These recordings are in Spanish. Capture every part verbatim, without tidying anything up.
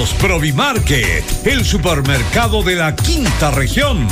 Somos Provimarket, el supermercado de la quinta región.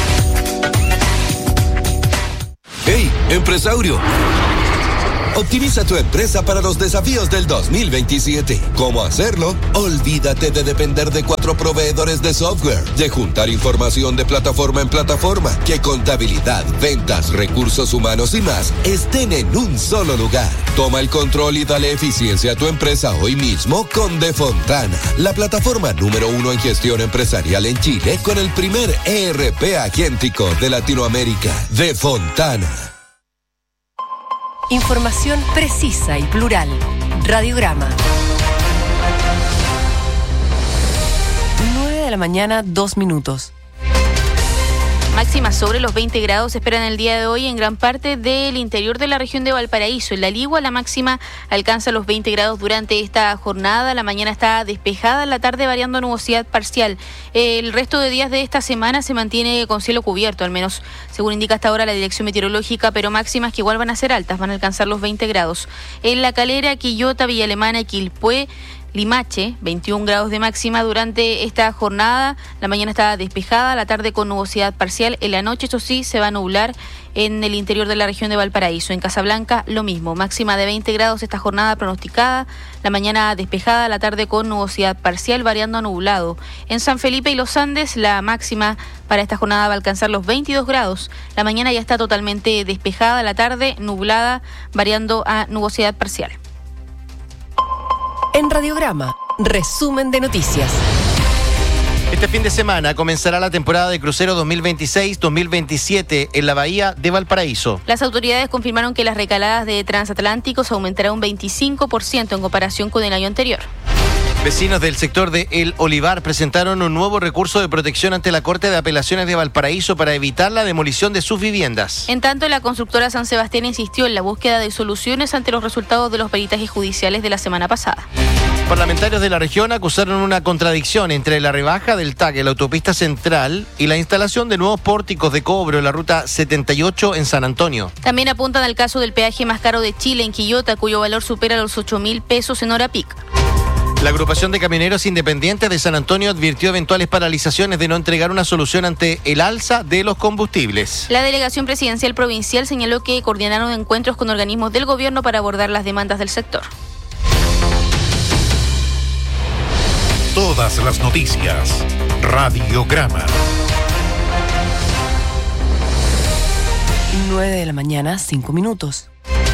¡Hey, empresario! Optimiza tu empresa para los desafíos del dos mil veintisiete. ¿Cómo hacerlo? Olvídate de depender de cuatro proveedores de software, de juntar información de plataforma en plataforma, que contabilidad, ventas, recursos humanos y más estén en un solo lugar. Toma el control y dale eficiencia a tu empresa hoy mismo con Defontana, la plataforma número uno en gestión empresarial en Chile con el primer E R P agéntico de Latinoamérica. Defontana. Información precisa y plural. Radiograma. nueve de la mañana, dos minutos. Máximas sobre los veinte grados se esperan el día de hoy en gran parte del interior de la región de Valparaíso. En La Ligua la máxima alcanza los veinte grados durante esta jornada. La mañana está despejada, la tarde variando a nubosidad parcial. El resto de días de esta semana se mantiene con cielo cubierto, al menos según indica hasta ahora la dirección meteorológica, pero máximas que igual van a ser altas, van a alcanzar los veinte grados. En La Calera, Quillota, Villa Alemana y Quilpué, Limache, veintiún grados de máxima durante esta jornada. La mañana está despejada, la tarde con nubosidad parcial. En la noche, eso sí, se va a nublar en el interior de la región de Valparaíso. En Casablanca, lo mismo, máxima de veinte grados esta jornada pronosticada. La mañana despejada, la tarde con nubosidad parcial, variando a nublado. En San Felipe y Los Andes, la máxima para esta jornada va a alcanzar los veintidós grados. La mañana ya está totalmente despejada, la tarde nublada, variando a nubosidad parcial. En Radiograma, resumen de noticias. Este fin de semana comenzará la temporada de crucero dos mil veintiséis dos mil veintisiete en la bahía de Valparaíso. Las autoridades confirmaron que las recaladas de transatlánticos aumentarán un veinticinco por ciento en comparación con el año anterior. Vecinos del sector de El Olivar presentaron un nuevo recurso de protección ante la Corte de Apelaciones de Valparaíso para evitar la demolición de sus viviendas. En tanto, la constructora San Sebastián insistió en la búsqueda de soluciones ante los resultados de los peritajes judiciales de la semana pasada. Parlamentarios de la región acusaron una contradicción entre la rebaja del T A C en la autopista central y la instalación de nuevos pórticos de cobro en la ruta setenta y ocho en San Antonio. También apuntan al caso del peaje más caro de Chile en Quillota, cuyo valor supera los ocho mil pesos en hora pic. La agrupación de camioneros independientes de San Antonio advirtió eventuales paralizaciones de no entregar una solución ante el alza de los combustibles. La delegación presidencial provincial señaló que coordinaron encuentros con organismos del gobierno para abordar las demandas del sector. Todas las noticias. Radiograma. nueve de la mañana, cinco minutos.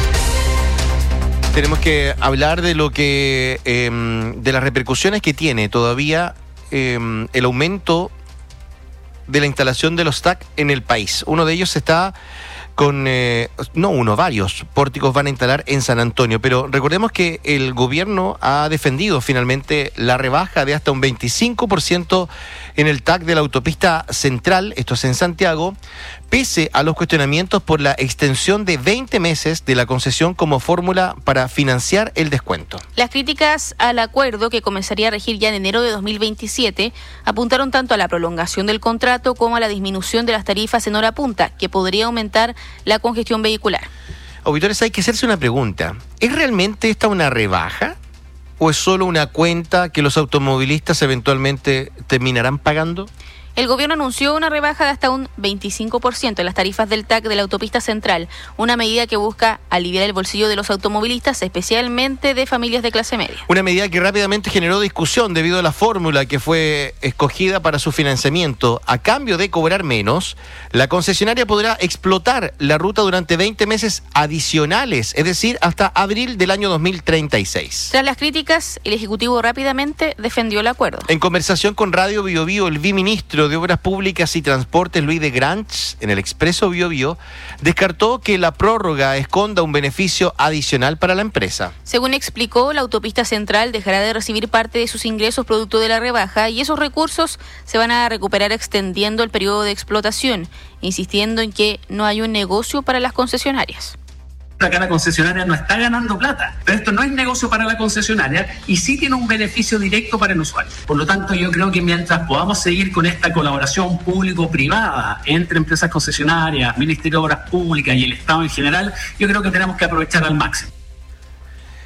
Tenemos que hablar de lo que eh, de las repercusiones que tiene todavía eh, el aumento de la instalación de los T A C en el país. Uno de ellos está con, eh, no uno, varios pórticos van a instalar en San Antonio, pero recordemos que el gobierno ha defendido finalmente la rebaja de hasta un veinticinco por ciento en el T A C de la autopista central, esto es en Santiago, pese a los cuestionamientos por la extensión de veinte meses de la concesión como fórmula para financiar el descuento. Las críticas al acuerdo, que comenzaría a regir ya en enero de dos mil veintisiete, apuntaron tanto a la prolongación del contrato como a la disminución de las tarifas en hora punta, que podría aumentar la congestión vehicular. Auditores, hay que hacerse una pregunta. ¿Es realmente esta una rebaja o es solo una cuenta que los automovilistas eventualmente terminarán pagando? El gobierno anunció una rebaja de hasta un veinticinco por ciento en las tarifas del T A C de la autopista central, una medida que busca aliviar el bolsillo de los automovilistas, especialmente de familias de clase media. Una medida que rápidamente generó discusión debido a la fórmula que fue escogida para su financiamiento. A cambio de cobrar menos, la concesionaria podrá explotar la ruta durante veinte meses adicionales, es decir, hasta abril del año dos mil treinta y seis. Tras las críticas, el Ejecutivo rápidamente defendió el acuerdo. En conversación con Radio Bio Bio, el viceministro de Obras Públicas y Transportes, Luis de Granch, en el Expreso Bio Bio, descartó que la prórroga esconda un beneficio adicional para la empresa. Según explicó, la autopista central dejará de recibir parte de sus ingresos producto de la rebaja y esos recursos se van a recuperar extendiendo el periodo de explotación, insistiendo en que no hay un negocio para las concesionarias. Acá la concesionaria no está ganando plata, pero esto no es negocio para la concesionaria y sí tiene un beneficio directo para el usuario. Por lo tanto, yo creo que mientras podamos seguir con esta colaboración público-privada entre empresas concesionarias, Ministerio de Obras Públicas y el Estado en general, yo creo que tenemos que aprovechar al máximo.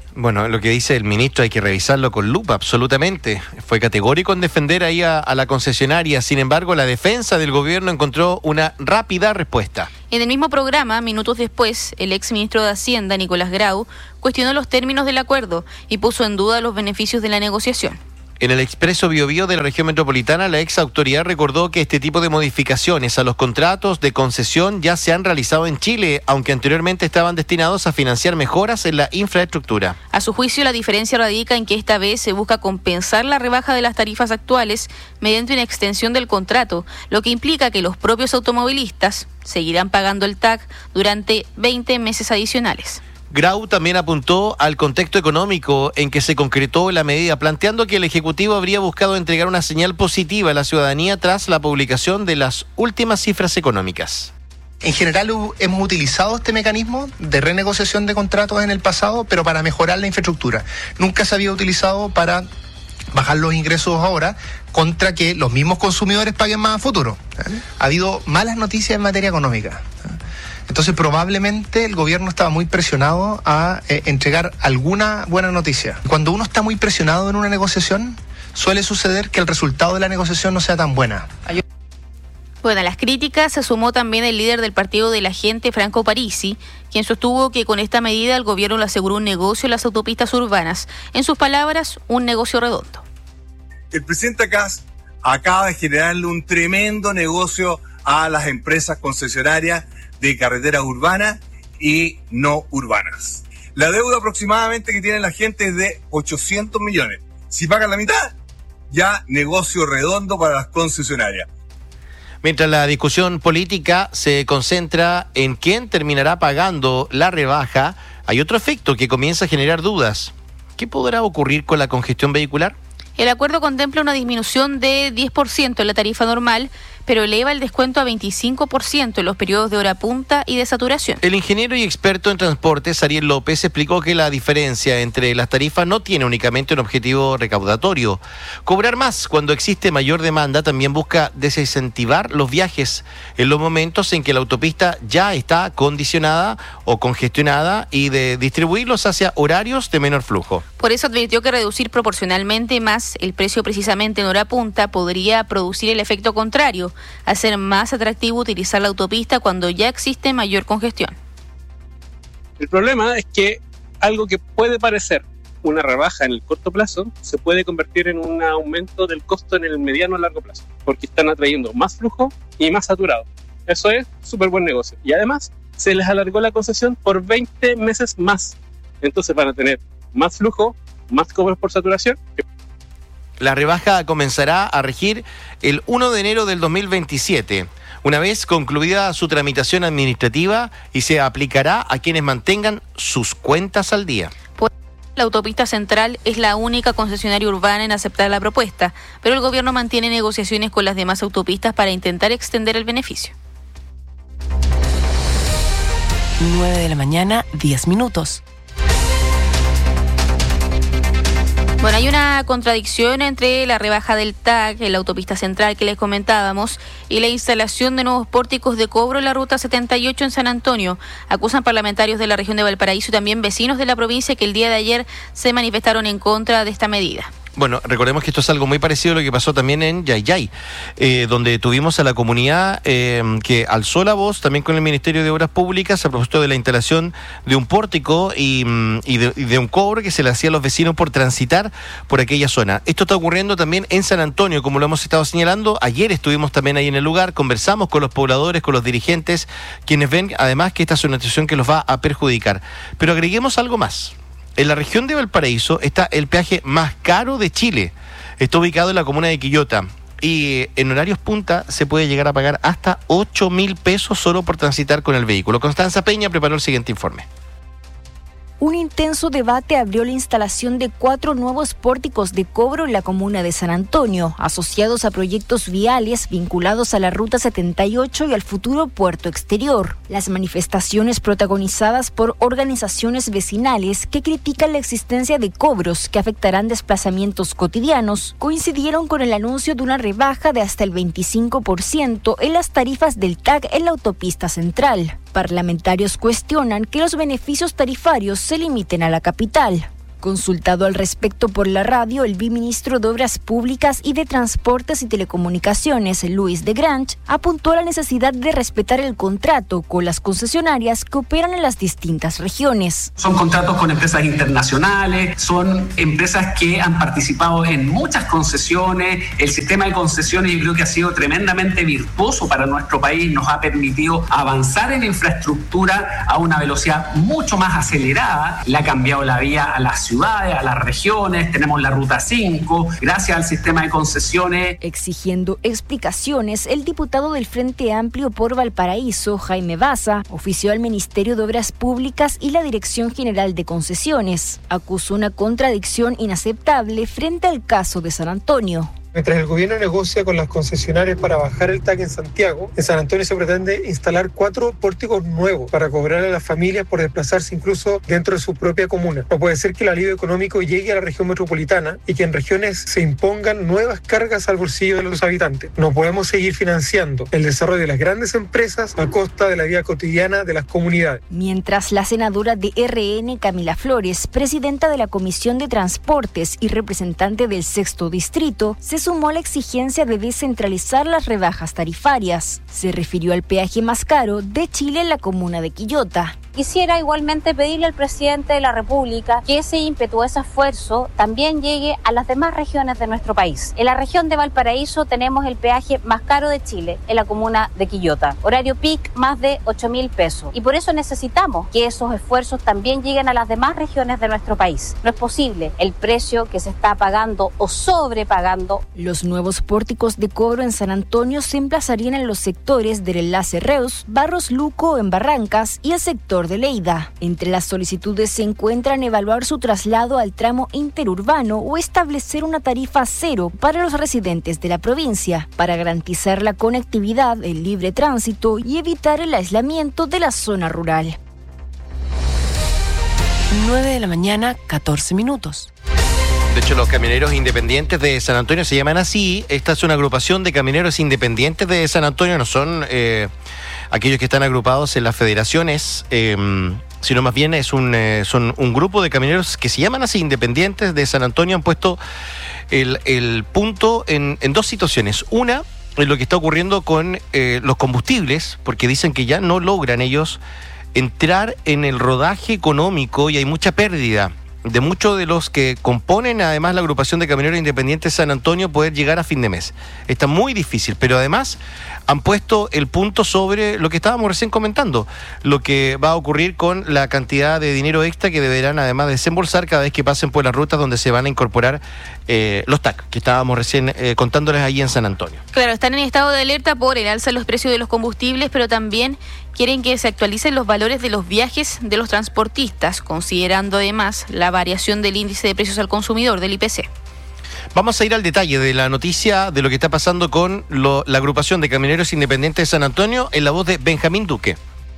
Bueno, lo que dice el ministro hay que revisarlo con lupa, absolutamente. Fue categórico en defender ahí a, a la concesionaria. Sin embargo, la defensa del gobierno encontró una rápida respuesta. En el mismo programa, minutos después, el exministro de Hacienda, Nicolás Grau, cuestionó los términos del acuerdo y puso en duda los beneficios de la negociación. En el Expreso Biobío de la región metropolitana, la ex autoridad recordó que este tipo de modificaciones a los contratos de concesión ya se han realizado en Chile, aunque anteriormente estaban destinados a financiar mejoras en la infraestructura. A su juicio, la diferencia radica en que esta vez se busca compensar la rebaja de las tarifas actuales mediante una extensión del contrato, lo que implica que los propios automovilistas seguirán pagando el T A C durante veinte meses adicionales. Grau también apuntó al contexto económico en que se concretó la medida, planteando que el Ejecutivo habría buscado entregar una señal positiva a la ciudadanía tras la publicación de las últimas cifras económicas. En general hemos utilizado este mecanismo de renegociación de contratos en el pasado, pero para mejorar la infraestructura. Nunca se había utilizado para bajar los ingresos ahora contra que los mismos consumidores paguen más a futuro. Ha habido malas noticias en materia económica. Entonces probablemente el gobierno estaba muy presionado a eh, entregar alguna buena noticia. Cuando uno está muy presionado en una negociación, suele suceder que el resultado de la negociación no sea tan buena. Bueno, a las críticas se sumó también el líder del Partido de la Gente, Franco Parisi, quien sostuvo que con esta medida el gobierno le aseguró un negocio en las autopistas urbanas. En sus palabras, un negocio redondo. El presidente Kast acaba de generarle un tremendo negocio a las empresas concesionarias de carreteras urbanas y no urbanas. La deuda aproximadamente que tiene la gente es de ochocientos millones. Si pagan la mitad, ya negocio redondo para las concesionarias. Mientras la discusión política se concentra en quién terminará pagando la rebaja, hay otro efecto que comienza a generar dudas. ¿Qué podrá ocurrir con la congestión vehicular? El acuerdo contempla una disminución de diez por ciento en la tarifa normal, pero eleva el descuento a veinticinco por ciento en los periodos de hora punta y de saturación. El ingeniero y experto en transportes, Ariel López, explicó que la diferencia entre las tarifas no tiene únicamente un objetivo recaudatorio. Cobrar más cuando existe mayor demanda también busca desincentivar los viajes en los momentos en que la autopista ya está condicionada o congestionada y de distribuirlos hacia horarios de menor flujo. Por eso advirtió que reducir proporcionalmente más el precio precisamente en hora punta podría producir el efecto contrario, hacer más atractivo utilizar la autopista cuando ya existe mayor congestión. El problema es que algo que puede parecer una rebaja en el corto plazo se puede convertir en un aumento del costo en el mediano a largo plazo, porque están atrayendo más flujo y más saturado. Eso es súper buen negocio. Y además se les alargó la concesión por veinte meses más. Entonces van a tener más flujo, más cobros por saturación. La rebaja comenzará a regir el primero de enero del dos mil veintisiete, una vez concluida su tramitación administrativa, y se aplicará a quienes mantengan sus cuentas al día. La autopista central es la única concesionaria urbana en aceptar la propuesta, pero el gobierno mantiene negociaciones con las demás autopistas para intentar extender el beneficio. nueve de la mañana, diez minutos. Bueno, hay una contradicción entre la rebaja del T A C en la autopista central que les comentábamos y la instalación de nuevos pórticos de cobro en la ruta setenta y ocho en San Antonio. Acusan parlamentarios de la región de Valparaíso y también vecinos de la provincia que el día de ayer se manifestaron en contra de esta medida. Bueno, recordemos que esto es algo muy parecido a lo que pasó también en Yayay, eh, donde tuvimos a la comunidad eh, que alzó la voz también con el Ministerio de Obras Públicas a propósito de la instalación de un pórtico y, y, de, y de un cobro que se le hacía a los vecinos por transitar por aquella zona. Esto está ocurriendo también en San Antonio, como lo hemos estado señalando. Ayer estuvimos también ahí en el lugar, conversamos con los pobladores, con los dirigentes, quienes ven además que esta es una situación que los va a perjudicar. Pero agreguemos algo más. En la región de Valparaíso está el peaje más caro de Chile. Está ubicado en la comuna de Quillota. Y en horarios punta se puede llegar a pagar hasta ocho mil pesos solo por transitar con el vehículo. Constanza Peña preparó el siguiente informe. Un intenso debate abrió la instalación de cuatro nuevos pórticos de cobro en la comuna de San Antonio, asociados a proyectos viales vinculados a la Ruta setenta y ocho y al futuro puerto exterior. Las manifestaciones protagonizadas por organizaciones vecinales que critican la existencia de cobros que afectarán desplazamientos cotidianos coincidieron con el anuncio de una rebaja de hasta el veinticinco por ciento en las tarifas del T A C en la autopista central. Parlamentarios cuestionan que los beneficios tarifarios se limiten a la capital. Consultado al respecto por la radio, el viceministro de Obras Públicas y de Transportes y Telecomunicaciones, Luis de Grange, apuntó a la necesidad de respetar el contrato con las concesionarias que operan en las distintas regiones. Son contratos con empresas internacionales, son empresas que han participado en muchas concesiones. El sistema de concesiones yo creo que ha sido tremendamente virtuoso para nuestro país, nos ha permitido avanzar en infraestructura a una velocidad mucho más acelerada, le ha cambiado la vía a las ciudades, a las regiones, tenemos la ruta cinco, gracias al sistema de concesiones. Exigiendo explicaciones, el diputado del Frente Amplio por Valparaíso, Jaime Baza, ofició al Ministerio de Obras Públicas y la Dirección General de Concesiones. Acusó una contradicción inaceptable frente al caso de San Antonio. Mientras el gobierno negocia con las concesionarias para bajar el T A C en Santiago, en San Antonio se pretende instalar cuatro pórticos nuevos para cobrar a las familias por desplazarse incluso dentro de su propia comuna. No puede ser que el alivio económico llegue a la región metropolitana y que en regiones se impongan nuevas cargas al bolsillo de los habitantes. No podemos seguir financiando el desarrollo de las grandes empresas a costa de la vida cotidiana de las comunidades. Mientras la senadora de R N, Camila Flores, presidenta de la Comisión de Transportes y representante del Sexto Distrito, se sumó la exigencia de descentralizar las rebajas tarifarias. Se refirió al peaje más caro de Chile en la comuna de Quillota. Quisiera igualmente pedirle al presidente de la República que ese ímpetu, ese esfuerzo, también llegue a las demás regiones de nuestro país. En la región de Valparaíso tenemos el peaje más caro de Chile, en la comuna de Quillota. Horario peak, más de ocho mil pesos. Y por eso necesitamos que esos esfuerzos también lleguen a las demás regiones de nuestro país. No es posible el precio que se está pagando o sobrepagando. Los nuevos pórticos de cobro en San Antonio se emplazarían en los sectores del enlace Reus, Barros Luco en Barrancas y el sector de Leida. Entre las solicitudes se encuentran evaluar su traslado al tramo interurbano o establecer una tarifa cero para los residentes de la provincia, para garantizar la conectividad, el libre tránsito y evitar el aislamiento de la zona rural. nueve de la mañana, catorce minutos. De hecho, los camioneros independientes de San Antonio se llaman así. Esta es una agrupación de camioneros independientes de San Antonio, no son eh, aquellos que están agrupados en las federaciones, eh, sino más bien es un, eh, son un grupo de camioneros que se llaman así, independientes de San Antonio. Han puesto el, el punto en, en dos situaciones. Una, en lo que está ocurriendo con eh, los combustibles, porque dicen que ya no logran ellos entrar en el rodaje económico y hay mucha pérdida de muchos de los que componen además la agrupación de camioneros independientes San Antonio poder llegar a fin de mes. Está muy difícil, pero además han puesto el punto sobre lo que estábamos recién comentando, lo que va a ocurrir con la cantidad de dinero extra que deberán además desembolsar cada vez que pasen por las rutas donde se van a incorporar eh, los T A C, que estábamos recién eh, contándoles ahí en San Antonio. Claro, están en estado de alerta por el alza en los precios de los combustibles, pero también quieren que se actualicen los valores de los viajes de los transportistas, considerando además la variación del índice de precios al consumidor, del I P C. Vamos a ir al detalle de la noticia de lo que está pasando con lo, la agrupación de camioneros independientes de San Antonio en la voz de Benjamín Duque.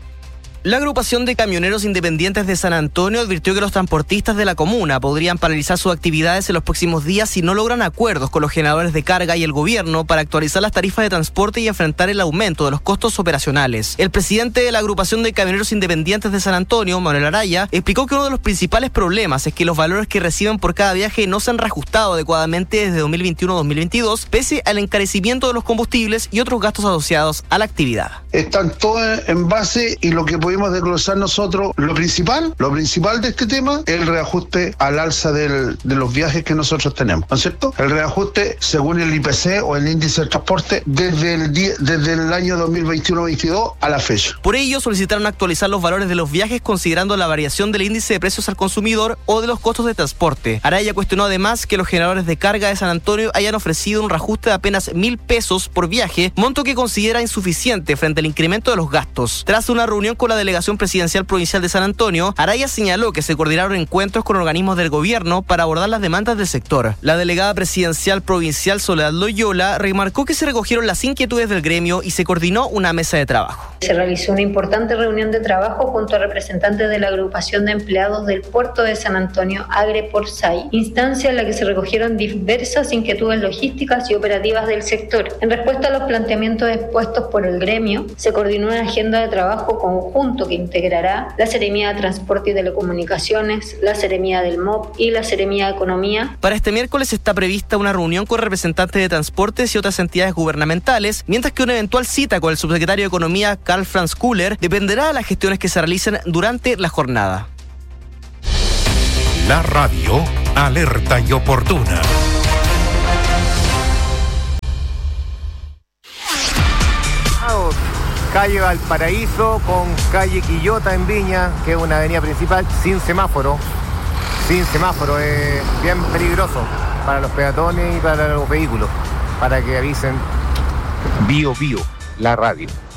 La agrupación de camioneros independientes de San Antonio advirtió que los transportistas de la comuna podrían paralizar sus actividades en los próximos días si no logran acuerdos con los generadores de carga y el gobierno para actualizar las tarifas de transporte y enfrentar el aumento de los costos operacionales. El presidente de la agrupación de camioneros independientes de San Antonio, Manuel Araya, explicó que uno de los principales problemas es que los valores que reciben por cada viaje no se han reajustado adecuadamente desde dos mil veintiuno a dos mil veintidós, pese al encarecimiento de los combustibles y otros gastos asociados a la actividad. Están todos en base y lo que pudimos desglosar nosotros, lo principal, lo principal de este tema, el reajuste al alza del, de los viajes que nosotros tenemos, ¿no es cierto? El reajuste según el I P C o el índice del transporte desde el, desde el año dos mil veintiuno veintidós a la fecha. Por ello solicitaron actualizar los valores de los viajes considerando la variación del índice de precios al consumidor o de los costos de transporte. Araya cuestionó además que los generadores de carga de San Antonio hayan ofrecido un reajuste de apenas mil pesos por viaje, monto que considera insuficiente frente al incremento de los gastos. Tras una reunión con la Delegación Presidencial Provincial de San Antonio, Araya señaló que se coordinaron encuentros con organismos del gobierno para abordar las demandas del sector. La delegada presidencial provincial Soledad Loyola remarcó que se recogieron las inquietudes del gremio y se coordinó una mesa de trabajo. Se realizó una importante reunión de trabajo junto a representantes de la agrupación de empleados del puerto de San Antonio, Agre-Porsay, instancia en la que se recogieron diversas inquietudes logísticas y operativas del sector. En respuesta a los planteamientos expuestos por el gremio, se coordinó una agenda de trabajo conjunta conjunto que integrará la Seremía de Transporte y Telecomunicaciones, la Seremía del M O P y la Seremía de Economía. Para este miércoles está prevista una reunión con representantes de transportes y otras entidades gubernamentales, mientras que una eventual cita con el subsecretario de Economía, Karl Franz Kuller, dependerá de las gestiones que se realicen durante la jornada. La radio alerta y oportuna. Calle Valparaíso con calle Quillota en Viña, que es una avenida principal sin semáforo. Sin semáforo, es bien peligroso para los peatones y para los vehículos. Para que avisen. Bio Bio, la radio.